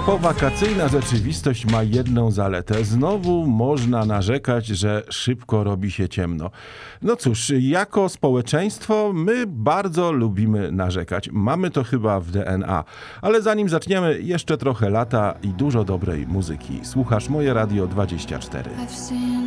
Powakacyjna rzeczywistość ma jedną zaletę. Znowu można narzekać, że szybko robi się ciemno. No cóż, jako społeczeństwo my bardzo lubimy narzekać. Mamy to chyba w DNA. Ale zanim zaczniemy, jeszcze trochę lata i dużo dobrej muzyki. Słuchasz Moje Radio 24. I've seen